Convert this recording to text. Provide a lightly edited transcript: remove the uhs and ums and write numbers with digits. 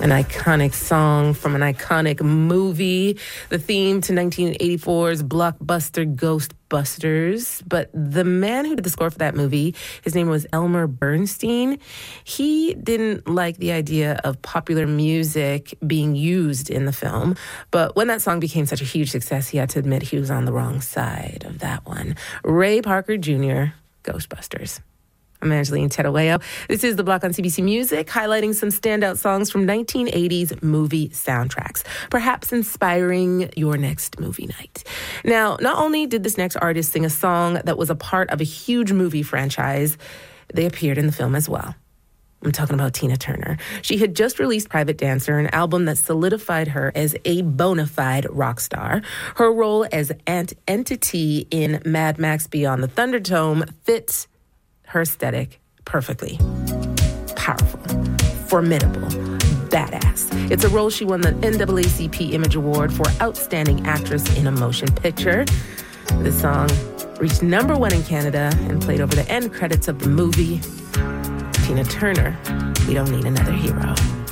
An iconic song from an iconic movie, the theme to 1984's blockbuster Ghostbusters. But the man who did the score for that movie, his name was Elmer Bernstein. He didn't like the idea of popular music being used in the film. But when that song became such a huge success, he had to admit he was on the wrong side of that one. Ray Parker Jr., Ghostbusters. I'm Angeline Tedaweo. This is The Block on CBC Music, highlighting some standout songs from 1980s movie soundtracks, perhaps inspiring your next movie night. Now, not only did this next artist sing a song that was a part of a huge movie franchise, they appeared in the film as well. I'm talking about Tina Turner. She had just released Private Dancer, an album that solidified her as a bona fide rock star. Her role as Aunt Entity in Mad Max Beyond the Thunderdome fits her aesthetic perfectly. Powerful, formidable, badass. It's a role she won the NAACP Image Award for Outstanding Actress in a Motion Picture. The song reached number 1 in Canada and played over the end credits of the movie. Tina Turner, We Don't Need Another Hero.